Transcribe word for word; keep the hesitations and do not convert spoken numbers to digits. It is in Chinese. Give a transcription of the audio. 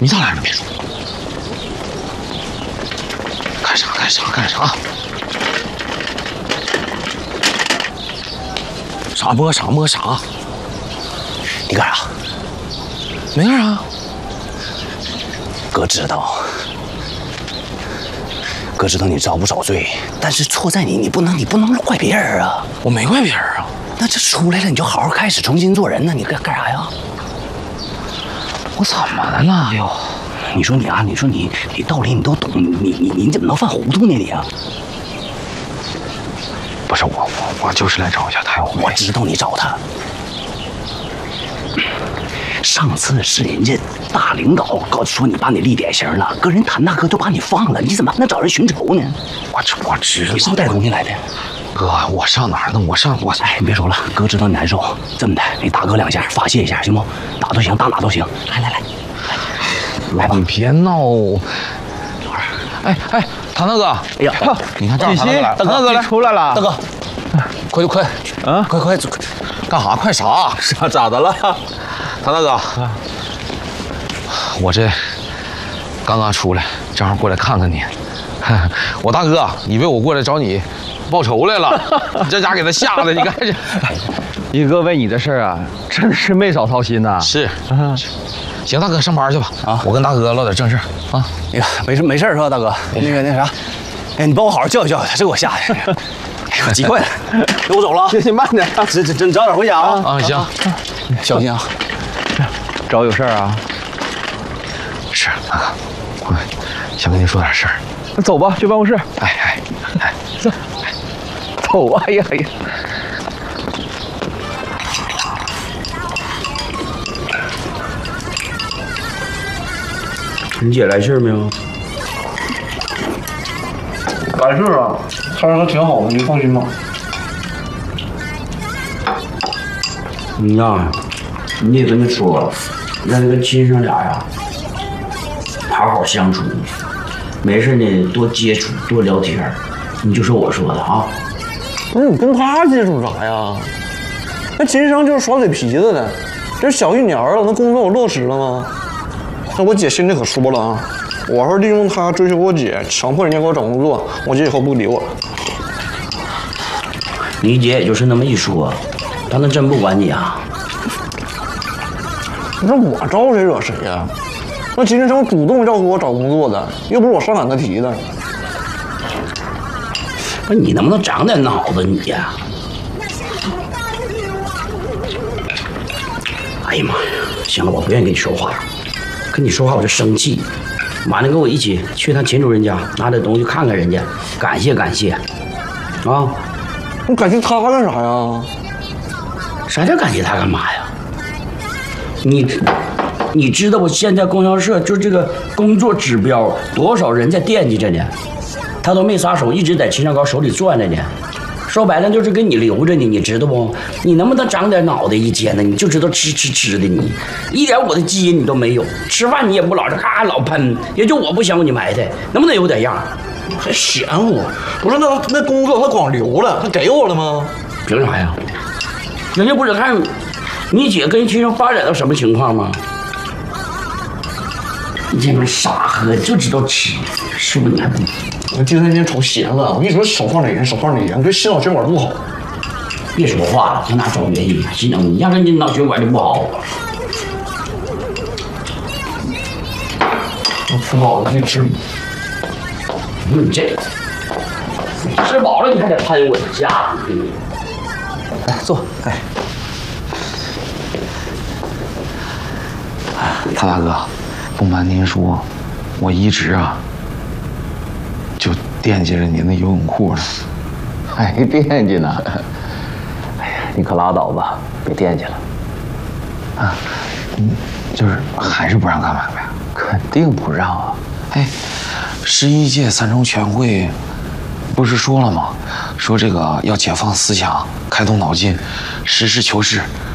你咋来了？别说，干啥干啥干啥？啥摸啥摸啥？ 你干啥？ 没干啥。 哥知道，哥知道你遭不少罪，但是错在你，你不能你不能怪别人啊！ 我没怪别人啊。 那这出来了，你就好好开始重新做人呢。你干干啥呀？ 我怎么了呢？哎呦， 你说你啊，你说你你道理你都懂，你你你怎么能犯糊涂呢你啊？ 不是我我我就是来找一下太红。 我知道你找他。上次是人家大领导告说你把你立典型了，跟人谭大哥就把你放了，你怎么还能找人寻仇呢？ 我这我知道。 你是不是带东西来的？ 哥，我上哪儿呢？我上我哎，你别说了，哥知道你难受。这么的，你打哥两下发泄一下，行不？哪都行，打哪都行。来来来，来吧， 你别闹。哎哎，谭大哥，哎呀，你看这谭大哥来， 大哥来出来了， 大哥，快快啊， 快快干啥？快啥？ 啥咋的了？ 谭大哥，我这刚刚出来，正好过来看看你。我大哥以为我过来找你报仇来了，你这家给他吓得，你看这。 一哥为你的事儿啊，真的是没少操心呐。 是，行，大哥上班去吧。啊，我跟大哥唠点正事啊。 那个没事没事是吧，大哥？那个那啥，哎，你帮我好好教育教育他，这给我吓的。哎呦，急坏了，给我走了。 行行，慢点， 这这真早点回家啊。 啊，行， 小心啊。 找有事儿啊？ 是，大哥，我想跟您说点事儿。 那走吧，去办公室。 哎哎哎， 走，走啊！哎呀哎呀。 你姐来信没有？ 来信啊，他说他挺好的，你放心吧。 你呀，你也跟他说，让那个亲生俩呀，好好相处，没事呢多接触多聊天。你就说我说的啊。 不是你跟他接触啥呀？那秦生就是耍嘴皮子的，这小一年了，那工作我落实了吗？那我姐心里可说了啊，我是利用他追求我姐，强迫人家给我找工作，我姐以后不理我了。 你姐也就是那么一说，她能真不管你啊？ 那我招谁惹谁呀？那秦生主动要求我找工作的，又不是我上赶他提的。 不是你能不能长点脑子你呀？哎呀妈呀！行了，我不愿意跟你说话，跟你说话我就生气。晚上跟我一起去趟秦主任家，拿点东西看看人家，感谢感谢。啊， 你感谢他干啥呀？ 啥叫感谢他干嘛呀？你你知道我现在供销社就这个工作指标多少人在惦记着呢？他都没撒手，一直在秦少高手里攥着呢。说白了就是给你留着呢，你知道不？你能不能长点脑袋一天呢？你就知道吃吃吃的你，一点我的基因你都没有。吃饭你也不老是咔老喷，也就我不嫌你埋汰，能不能有点样？ 还嫌我？不是那那工作他光留了，他给我了吗？ 凭啥呀？人家不是看你姐跟秦少发展到什么情况吗？你这边傻喝就知道吃，是不是你还不？ 我第三天瞅闲了，我跟你说少放点盐，少放点盐，对心脑血管不好。 别说话了，跟那找原因，心脑你压根你脑血管就不好。 我吃饱了，你吃。 你这吃饱了你还得喷我家伙！ 哎，坐，哎。 谭大哥，不瞒您说，我一直啊就惦记着您的游泳裤呢。 还惦记呢？哎呀，你可拉倒吧，别惦记了。 啊，嗯，就是还是不让干买卖？ 肯定不让啊！ 哎，十一届三中全会不是说了吗？说这个要解放思想，开动脑筋，实事求是，